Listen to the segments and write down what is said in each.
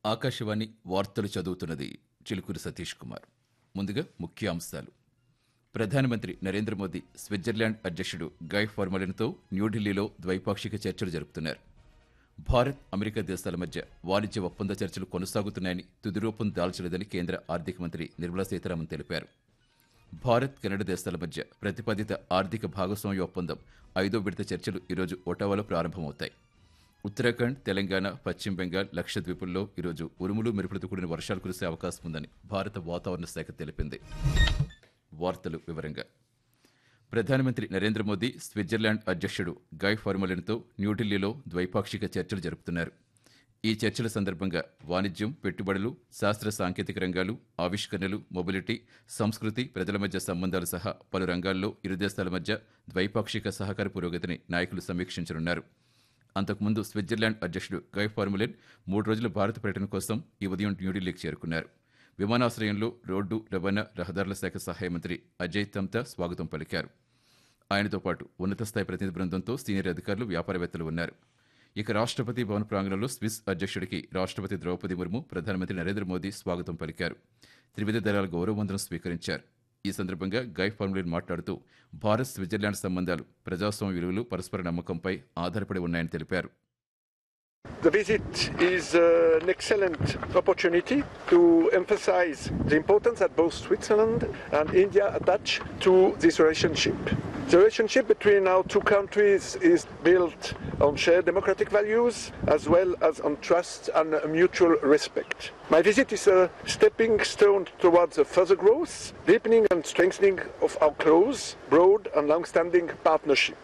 ఆకాశవాణి వార్తలు చదువుతున్నది చిలుకూరి సతీష్ కుమార్. ముందుగా ముఖ్యాంశాలు. ప్రధానమంత్రి నరేంద్ర మోదీ స్విట్జర్లాండ్ అధ్యక్షుడు గై ఫార్మలిన్తో న్యూఢిల్లీలో ద్వైపాక్షిక చర్చలు జరుపుతున్నారు. భారత్, అమెరికా దేశాల మధ్య వాణిజ్య ఒప్పంద చర్చలు కొనసాగుతున్నాయని, తుది రూపం దాల్చలేదని కేంద్ర ఆర్థిక మంత్రి నిర్మలా సీతారామన్ తెలిపారు. భారత్, కెనడా దేశాల మధ్య ప్రతిపాదిత ఆర్థిక భాగస్వామ్య ఒప్పందం 5వ విడత చర్చలు ఈరోజు ఒటావాలో ప్రారంభమవుతాయి. ఉత్తరాఖండ్, తెలంగాణ, పశ్చిమ బెంగాల్, లక్షద్వీపుల్లో ఈరోజు ఉరుములు మెరుపులతో కూడిన వర్షాలు కురిసే అవకాశం ఉందని భారత వాతావరణ శాఖ తెలిపింది. వార్తలు వివరంగా. ప్రధానమంత్రి నరేంద్ర మోదీ స్విట్జర్లాండ్ అధ్యక్షుడు గై ఫార్మలిన్తో న్యూఢిల్లీలో ద్వైపాక్షిక చర్చలు జరుపుతున్నారు. ఈ చర్చల సందర్భంగా వాణిజ్యం, పెట్టుబడులు, శాస్త్ర సాంకేతిక రంగాలు, ఆవిష్కరణలు, మొబిలిటీ, సంస్కృతి, ప్రజల మధ్య సంబంధాలు సహా పలు రంగాల్లో ఇరు దేశాల మధ్య ద్వైపాక్షిక సహకార పురోగతిని నాయకులు సమీక్షించనున్నారు. అంతకుముందు స్విట్జర్లాండ్ అధ్యక్షుడు గై ఫార్మలిన్ 3 రోజుల భారత పర్యటన కోసం ఈ ఉదయం న్యూఢిల్లీకి చేరుకున్నారు. విమానాశ్రయంలో రోడ్డు రవాణా, రహదారుల శాఖ సహాయ మంత్రి అజయ్ తమ్తా స్వాగతం పలికారు. ఆయనతో పాటు ఉన్నత స్థాయి ప్రతినిధి బృందంతో సీనియర్ అధికారులు, వ్యాపారవేత్తలు ఉన్నారు. ఇక రాష్ట్రపతి భవన్ ప్రాంగణంలో స్విస్ అధ్యక్షుడికి రాష్ట్రపతి ద్రౌపది ముర్ము, ప్రధానమంత్రి నరేంద్ర మోదీ స్వాగతం పలికారు. త్రివిధ దళాల గౌరవ వందనం స్వీకరించారు. ఈ సందర్భంగా గై ఫార్మలిన్ మాట్లాడుతూ భారత్, స్విట్జర్లాండ్ సంబంధాలు ప్రజాస్వామ్య విలువలు, పరస్పర నమ్మకంపై ఆధారపడి ఉన్నాయని తెలిపారు. The visit is an excellent opportunity to emphasize the importance that both Switzerland and India attach to this relationship. The relationship between our two countries is built on shared democratic values as well as on trust and mutual respect. My visit is a stepping stone towards a further growth, deepening and strengthening of our close, broad and long-standing partnership.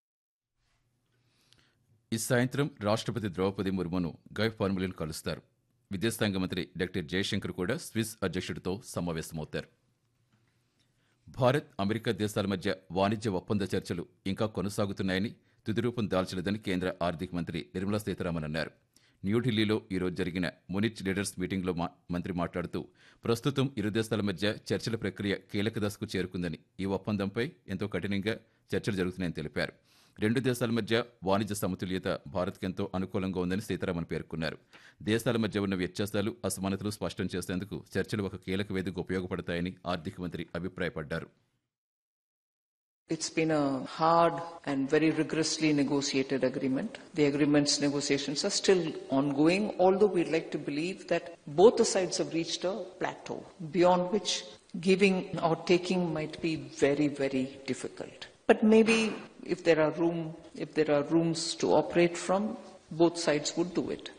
ఈ సాయంత్రం రాష్ట్రపతి ద్రౌపది ముర్మును గై formalin కలుస్తారు. విదేశాంగ మంత్రి doctor Jayashankar కూడా Swiss అధ్యక్షుడితో సమావేశమవుతారు. Bharat, America దేశాల మధ్య వాణిజ్య ఒప్పంద చర్చలు ఇంకా కొనసాగుతున్నాయని, తుది రూపం దాల్చలేదని కేంద్ర ఆర్థిక మంత్రి నిర్మలా సీతారామన్ అన్నారు. న్యూఢిల్లీలో ఈరోజు జరిగిన మునిచ్ లీడర్స్ మీటింగ్లో మంత్రి మాట్లాడుతూ ప్రస్తుతం ఇరు దేశాల మధ్య చర్చల ప్రక్రియ కీలక దశకు చేరుకుందని, ఈ ఒప్పందంపై ఎంతో కఠినంగా చర్చలు జరుగుతున్నాయని తెలిపారు. 2 దేశాల మధ్య వాణిజ్య సమతుల్యత భారత్కు ఎంతో అనుకూలంగా ఉందని సీతారామన్ పేర్కొన్నారు. దేశాల మధ్య ఉన్న వ్యత్యాసాలు, అసమానతలు స్పష్టం చేసేందుకు చర్చలు ఒక కీలక వేదికగా ఉపయోగపడతాయని ఆర్థిక మంత్రి అభిప్రాయపడ్డారు. It's been a hard and very rigorously negotiated agreement. The agreement's negotiations are still ongoing, although we'd like to believe that both the sides have reached a plateau, beyond which giving or taking might be very, very difficult. But maybe if there are rooms to operate from, both sides would do it.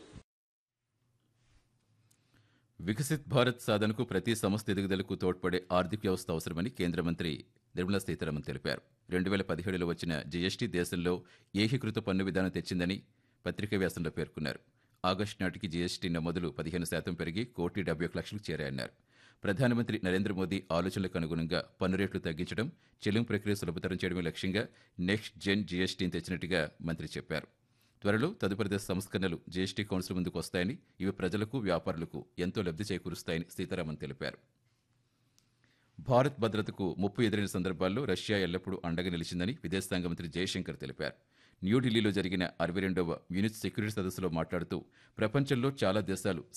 Viksit Bharat సాధనకు ప్రతి సంస్థ ఎదుగుదలకు తోడ్పడే ఆర్థిక వ్యవస్థ అవసరమని కేంద్ర మంత్రి నిర్మలా సీతారామన్ తెలిపారు. 2017లో వచ్చిన జీఎస్టీ దేశంలో ఏకీకృత పన్ను విధానం తెచ్చిందని పత్రికా వ్యాసంలో పేర్కొన్నారు. ఆగస్టు నాటికి జీఎస్టీ నమోదులు 15% పెరిగి 1,71,00,000కు చేరాయన్నారు. ప్రధానమంత్రి నరేంద్ర మోదీ ఆలోచనలకు అనుగుణంగా పన్ను రేట్లు తగ్గించడం, చెల్లింపు ప్రక్రియ సులభతరం చేయడమే లక్ష్యంగా నెక్స్ట్ జెన్ జీఎస్టీని తెచ్చినట్టుగా మంత్రి చెప్పారు. త్వరలో తదుపరి దశ సంస్కరణలు జీఎస్టీ కౌన్సిల్ ముందుకు వస్తాయని, ఇవి ప్రజలకు, వ్యాపారులకు ఎంతో లబ్ధి చేకూరుస్తాయని సీతారామన్ తెలిపారు. భారత్ భద్రతకు ముప్పు ఎదురైన సందర్భాల్లో రష్యా ఎల్లప్పుడూ అండగా నిలిచిందని విదేశాంగ మంత్రి జయశంకర్ తెలిపారు. న్యూఢిల్లీలో జరిగిన 62వ మ్యూనిచ్ సెక్యూరిటీ సదస్సులో మాట్లాడుతూ ప్రపంచంలో చాలా దేశాలు